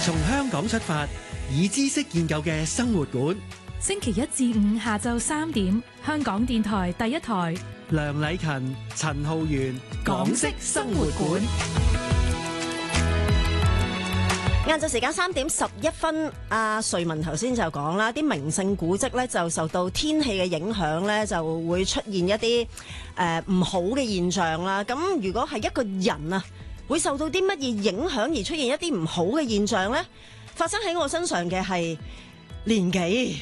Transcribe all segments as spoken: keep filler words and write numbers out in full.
從香港出發，以知識建構嘅生活館。 星期一至五下晝三點，香港電台第一台。 梁禮勤、陳浩源， 港式生活館。 晏晝時間三點十一分，阿瑞文頭先就講啦，啲名勝古蹟咧就受到天氣嘅影響咧，就會出現一啲誒唔好嘅現象啦。咁如果係一個人啊，會受到啲乜嘢影響而出現一啲唔好嘅現象咧？發生喺我身上嘅係年紀。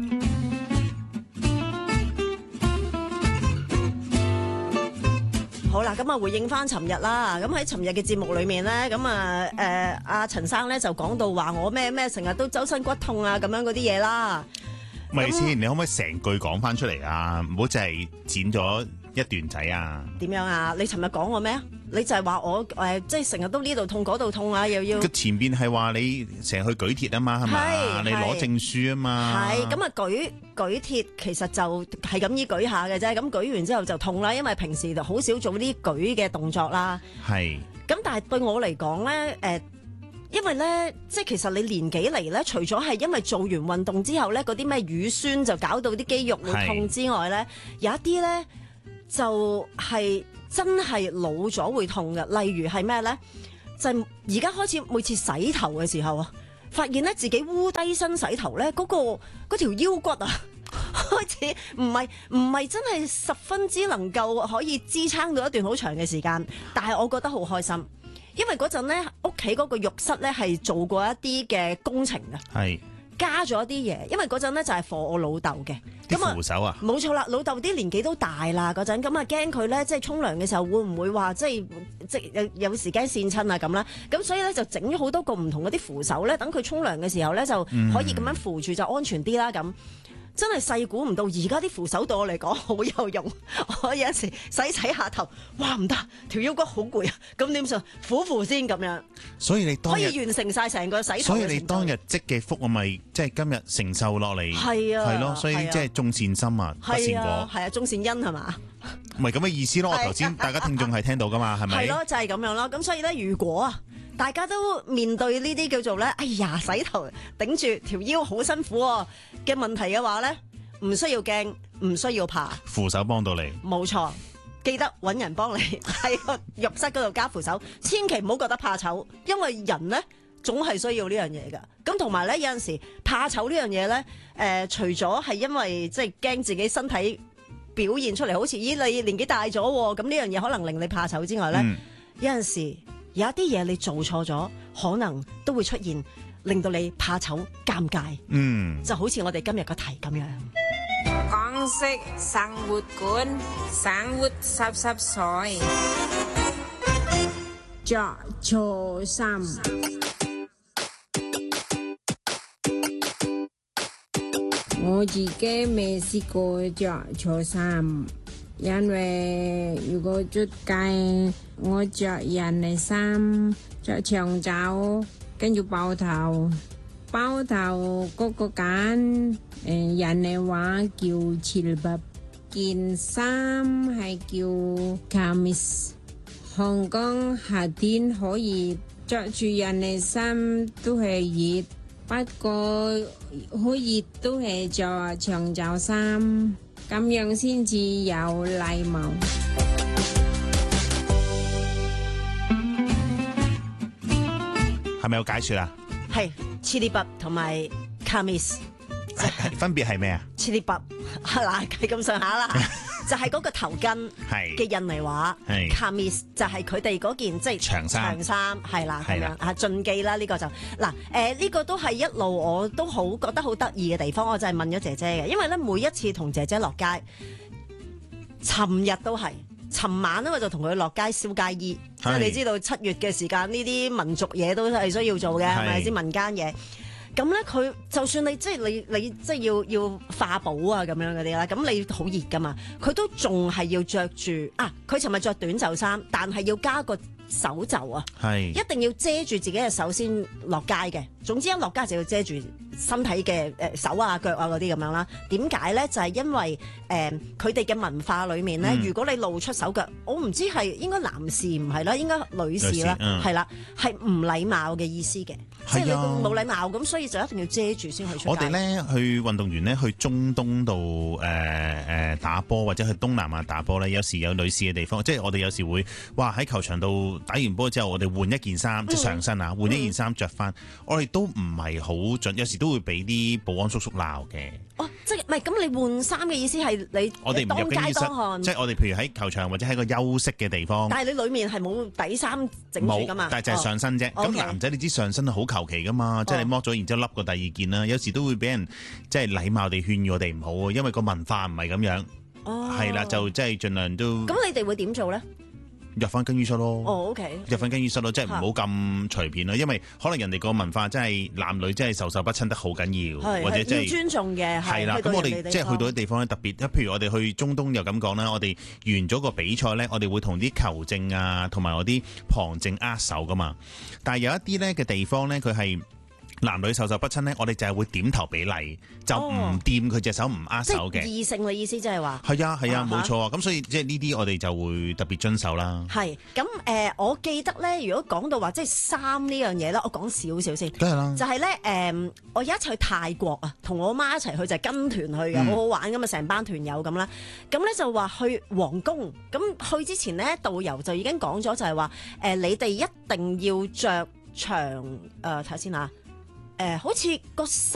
好啦，咁啊回應翻尋日啦，咁喺尋日嘅節目裏面咧，咁啊誒阿陳生咧就講到話我咩咩成日都周身骨痛啊咁樣嗰啲嘢啦。 咪先，你可唔可以成句講翻出嚟啊？唔好淨係剪咗一段仔啊！ 點樣啊？你尋日講我咩啊？你就係話我誒、呃，即係成日都呢度痛嗰度痛啊，又要。佢前邊係話你成日去舉鐵啊嘛，係咪？你攞證書啊嘛。 係咁啊，舉舉鐵其實就係咁依舉下嘅啫。咁舉完之後就痛啦，因為平時就好少做呢啲舉嘅動作啦。 係。 咁但係對我嚟講咧，誒、呃，因為咧，即係其實你年紀嚟咧，除咗係因為做完運動之後咧，嗰啲咩乳酸就搞到啲肌肉會痛之外咧，有一啲咧就係、是。真係老咗會痛嘅，例如係咩咧？就係而家開始每次洗頭嘅時候啊，發現咧自己烏低身洗頭咧，嗰、嗰個嗰條腰骨啊，開始唔係唔係真係十分之能夠可以支撐到一段好長嘅時間，但係我覺得好開心，因為嗰陣咧屋企嗰個浴室咧係做過一啲嘅工程嘅。係。加咗啲嘢，因為嗰陣咧就係貨我老豆嘅，咁啊扶手啊，冇錯啦，老豆啲年紀都大啦嗰陣，咁啊驚佢咧即係沖涼嘅時候會唔會話即係即係有有時驚跣親啊咁啦，咁所以咧就整咗好多個唔同嗰啲扶手咧，等佢沖涼嘅時候咧就可以咁樣扶住就安全啲啦咁。真係細估唔到，而家啲扶手對我嚟講好有用。我有陣時洗洗下頭，哇唔得，條腰骨好攰啊！咁點算？扶扶先咁樣。所以你當日可以完成晒成個洗頭。 所以你當日積嘅福，我咪即係今日承受落嚟。係啊，係咯，所以即係種善心啊，不善果。 係啊，種善因係嘛？ 唔係咁嘅意思咯。我頭先大家聽眾係聽到噶嘛，係咪？ 係咯，就係咁樣咯。咁所以咧，如果啊，大家都面對呢啲叫做咧，哎呀洗頭頂住條腰好辛苦嘅問題嘅話咧，唔需要驚，唔需要怕， 扶手幫到你。冇錯，記得揾人幫你喺個浴室嗰度加扶手，千祈唔好覺得怕醜，因為人咧總係需要呢樣嘢噶。咁同埋咧有陣時怕醜呢樣嘢咧，誒、呃、除咗係因為即係驚自己身體表現出嚟好似咦你年紀大咗，咁呢樣嘢可能令你怕醜之外咧，嗯、有陣時有一啲嘢你做錯咗，可能都會出現令到你怕醜、尷尬。嗯，就好似我哋今日個題咁樣。 港式生活館，生活濕濕碎，着錯衫。我自己未試過着錯衫。因為如果出街，我着人嘅衫，着長袖，跟住包頭，包頭嗰個揀，誒、呃、人嘅話叫 jilbab，件衫係叫 kamis。香港夏天可以着住人嘅衫都係熱，不過好熱都係着長袖衫。咁樣先至有禮貌。 係咪有解說啊？ 係 jilbab 同埋 kamis， 分別係咩啊 ？jilbab 嗱係咁上下啦，就係嗰個頭巾嘅印尼話，kamis 就係佢哋嗰件即係長衫，長衫係啦咁樣啊，禁忌啦呢個就嗱誒呢個都係一路我都好覺得好得意嘅地方，我就係問咗姐姐嘅，因為咧每一次同姐姐落街，尋日都係，尋晚咧我就同佢落街燒街衣，即係你知道七月嘅時間呢啲民族嘢都係需要做嘅，係咪先民間嘢？咁咧佢就算你即係你你即係要要化寶啊咁樣嗰啲啦，咁你好熱噶嘛，佢都仲係要着住啊！佢尋日着短袖衫，但係要加個手袖啊，係一定要遮住自己嘅手先落街嘅。總之一落街就要遮住身體嘅誒手啊腳啊嗰啲咁樣啦。點解咧？就係、是、因為誒佢哋嘅文化裏面咧，嗯、如果你露出手腳，我唔知係應該男士唔係啦，應該女士啦，係啦、嗯，係唔禮貌嘅意思嘅，即係你冇禮貌咁，所以就一定要遮住先去出街。 我哋咧去運動員咧去中東度誒誒打波或者去東南亞打波咧，有時有女士嘅地方，即係我哋有時會哇喺球場度打完波之後，我哋換一件衫、嗯、即係上身啊，換一件衫着翻，嗯、我哋都唔係好準，有時都會俾啲保安叔叔鬧嘅。 哦，即係唔係咁？你換衫嘅意思係你我哋唔入更衣室，即係我哋譬如喺球場或者喺個休息嘅地方。 但係你裡面係冇底衫整住噶嘛？ 但係就係上身啫。咁、哦、男仔你知上身好求其噶嘛？哦、即係你剝咗然之後笠個第二件啦。有時都會俾人即係禮貌地勸我哋唔好，因為個文化唔係咁樣。哦，係啦，就即係盡量都。 咁你哋會點做咧？ 入翻更衣室咯， 哦 OK， 入翻更衣室咯，即係唔好咁隨便咯，因為可能人哋個文化真係男女真係授受不親得好緊要， 是或者即係要尊重嘅， 係啦。咁我哋即係去到啲地方咧，特別，譬如我哋去中東又咁講啦，我哋完咗個比賽咧，我哋會同啲球證啊，同埋我啲旁證握手噶嘛。但係有一啲咧嘅地方咧，佢係男女授受不親咧，我哋就係會點頭俾禮，就唔掂佢隻手，唔握手嘅。 異性嘅意思即係話係啊係啊，冇錯啊。咁所以即係呢啲我哋就會特別遵守啦。 係咁誒，我記得咧，如果講到話即係衫呢樣嘢咧，我講少少先。 梗係啦。 就係咧誒，我有一次去泰國啊，同我媽一齊去就係跟團去嘅，好、嗯、好玩咁啊，成班團友咁啦。咁咧就話去皇宮，咁去之前咧導遊就已經講咗，就係話誒你哋一定要着長誒睇下先啊。誒、呃，好似個